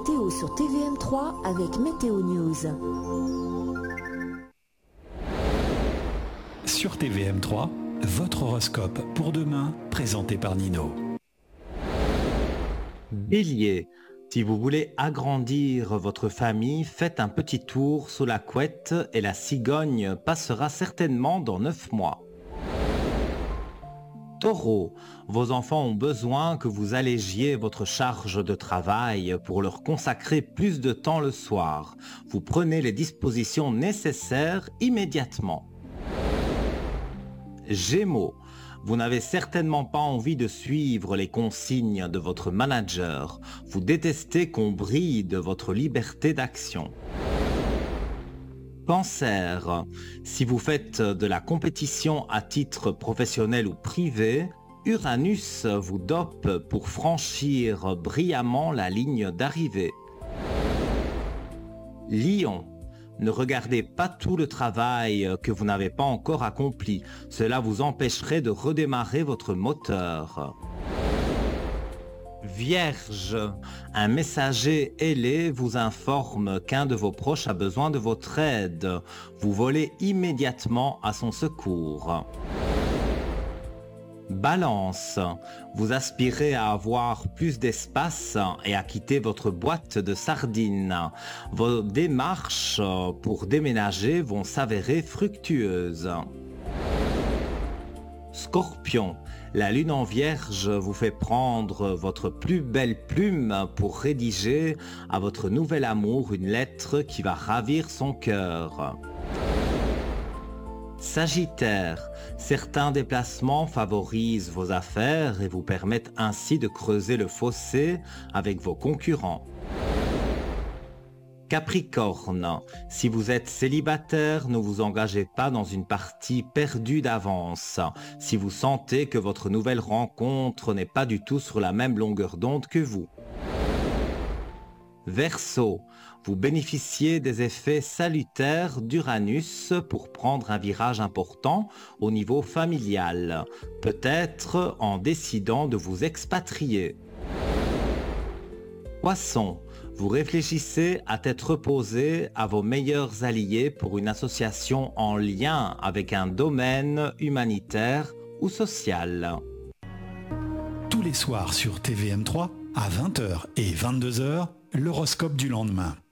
météo sur TVM3 avec Météo News. Sur TVM3, votre horoscope pour demain, présenté par Nino. Bélier, si vous voulez agrandir votre famille, faites un petit tour sous la couette et la cigogne passera certainement dans 9 mois. Taureau, vos enfants ont besoin que vous allégiez votre charge de travail pour leur consacrer plus de temps le soir. Vous prenez les dispositions nécessaires immédiatement. Gémeaux, vous n'avez certainement pas envie de suivre les consignes de votre manager. Vous détestez qu'on bride votre liberté d'action. Cancer, si vous faites de la compétition à titre professionnel ou privé, Uranus vous dope pour franchir brillamment la ligne d'arrivée. Lion, ne regardez pas tout le travail que vous n'avez pas encore accompli. Cela vous empêcherait de redémarrer votre moteur. Vierge, un messager ailé vous informe qu'un de vos proches a besoin de votre aide. Vous volez immédiatement à son secours. Balance, vous aspirez à avoir plus d'espace et à quitter votre boîte de sardines. Vos démarches pour déménager vont s'avérer fructueuses. Scorpion, la lune en vierge vous fait prendre votre plus belle plume pour rédiger à votre nouvel amour une lettre qui va ravir son cœur. Sagittaire, certains déplacements favorisent vos affaires et vous permettent ainsi de creuser le fossé avec vos concurrents. Capricorne, si vous êtes célibataire, ne vous engagez pas dans une partie perdue d'avance. Si vous sentez que votre nouvelle rencontre n'est pas du tout sur la même longueur d'onde que vous. Verseau, vous bénéficiez des effets salutaires d'Uranus pour prendre un virage important au niveau familial, peut-être en décidant de vous expatrier. Poisson, vous réfléchissez à tête reposée à vos meilleurs alliés pour une association en lien avec un domaine humanitaire ou social. Tous les soirs sur TVM3, à 20h et 22h, l'horoscope du lendemain.